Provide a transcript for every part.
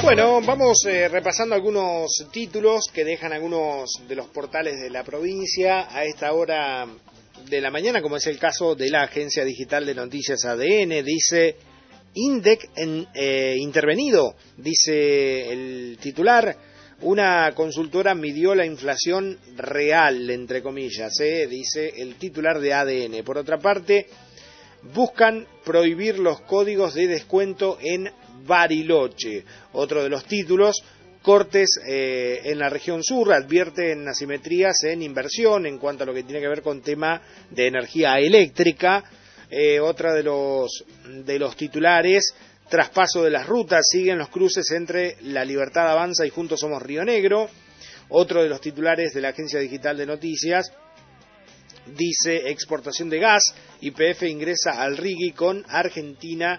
Bueno, vamos repasando algunos títulos que dejan algunos de los portales de la provincia a esta hora de la mañana, como es el caso de la Agencia Digital de Noticias ADN. Dice INDEC intervenido, dice el titular. Una consultora midió la inflación real, entre comillas, dice el titular de ADN. Por otra parte, buscan prohibir los códigos de descuento en Bariloche. Otro de los títulos, cortes en la región sur, advierten asimetrías en inversión en cuanto a lo que tiene que ver con tema de energía eléctrica. Otra de los titulares, traspaso de las rutas, siguen los cruces entre La Libertad Avanza y Juntos Somos Río Negro. Otro de los titulares de la Agencia Digital de Noticias dice exportación de gas, YPF ingresa al RIGI con Argentina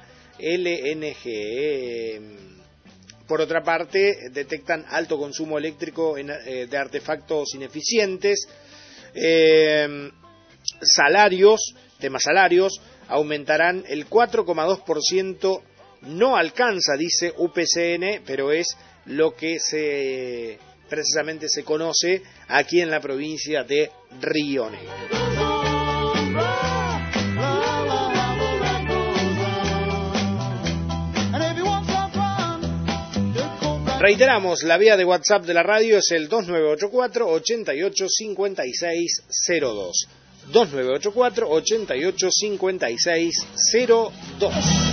LNG. Por otra parte, detectan alto consumo eléctrico de artefactos ineficientes. Temas salarios, aumentarán el 4,2%. No alcanza, dice UPCN, pero es lo que precisamente se conoce aquí en la provincia de Río Negro. Reiteramos, la vía de WhatsApp de la radio es el 2984-885602. 2984-885602.